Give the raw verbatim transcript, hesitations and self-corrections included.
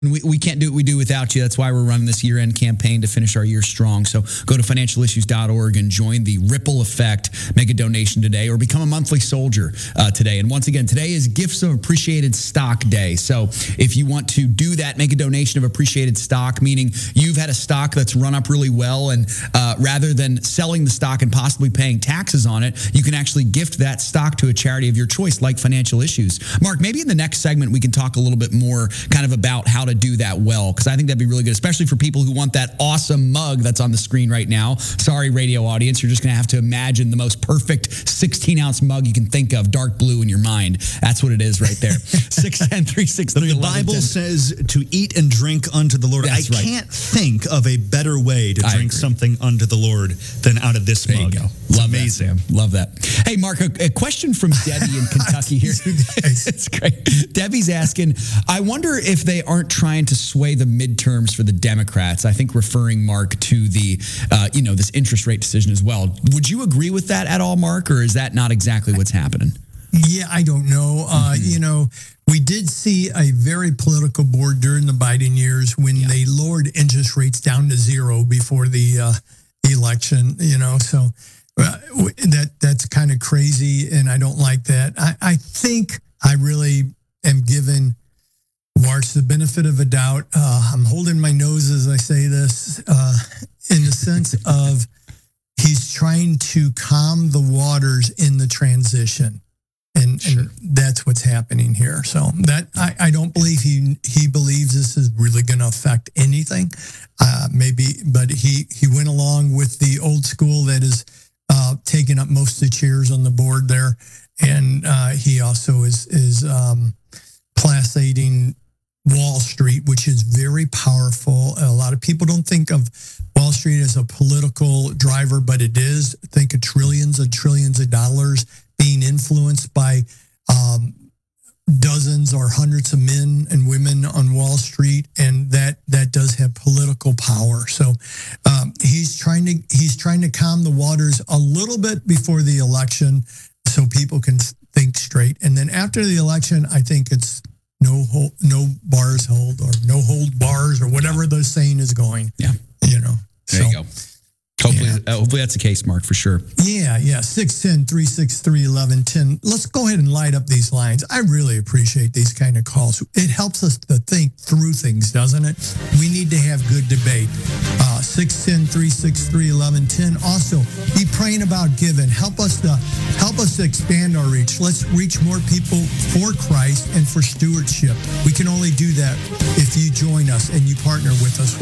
We, we can't do what we do without you. That's why we're running this year-end campaign to finish our year strong. So go to financial issues dot org and join the ripple effect. Make a donation today or become a monthly soldier uh, today. And once again, today is Gifts of Appreciated Stock Day. So if you want to do that, make a donation of appreciated stock, meaning you've had a stock that's run up really well, and uh, rather than selling the stock and possibly paying taxes on it, you can actually gift that stock to a charity of your choice, like Financial Issues. Mark, maybe in the next segment we can talk a little bit more kind of about how to do that well, because I think that'd be really good, especially for people who want that awesome mug that's on the screen right now. Sorry, radio audience, you're just going to have to imagine the most perfect sixteen-ounce mug you can think of, dark blue in your mind. That's what it is right there. six ten, three six three, The Bible says to eat and drink unto the Lord. That's I right. can't think of a better way to I drink agree. something unto the Lord than out of this There mug. you go. It's Love amazing. that, Sam. Love that. Hey, Mark, a, a question from Debbie in Kentucky here. It's great. Debbie's asking, I wonder if they aren't trying to sway the midterms for the Democrats. I think referring, Mark, to the, uh, you know, this interest rate decision as well. Would you agree with that at all, Mark, or is that not exactly what's happening? Yeah, I don't know. Uh, Mm-hmm. You know, we did see a very political board during the Biden years when Yeah. they lowered interest rates down to zero before the uh, election, you know, so uh, w- that that's kind of crazy, and I don't like that. I, I think I really am giving March the benefit of a doubt. Uh, I'm holding my nose as I say this, uh, in the sense of he's trying to calm the waters in the transition. And, Sure. and that's what's happening here. So that I, I don't believe he he believes this is really going to affect anything. Uh, maybe, but he, he went along with the old school that is uh, taking up most of the chairs on the board there. And uh, he also is, is um, placating Wall Street, which is very powerful. A lot of people don't think of Wall Street as a political driver, but it is. Think of trillions and trillions of dollars being influenced by um, dozens or hundreds of men and women on Wall Street, and that that does have political power. So um, he's trying to he's trying to calm the waters a little bit before the election, so people can think straight. And then after the election, I think it's no hold, no bars hold, or no hold bars, or whatever the saying is going. Yeah. You know. There so, you go. Hopefully, Yeah. uh, hopefully that's the case, Mark, for sure. Yeah, yeah. six one zero, three six three, one one one zero. Let's go ahead and light up these lines. I really appreciate these kind of calls. It helps us to think through things, doesn't it? We need to have good debate. Uh, six one zero, three six three, one one one zero. Also, be praying about giving. Help us to help us to expand our reach. Let's reach more people for Christ and for stewardship. We can only do that if you join us and you partner with us.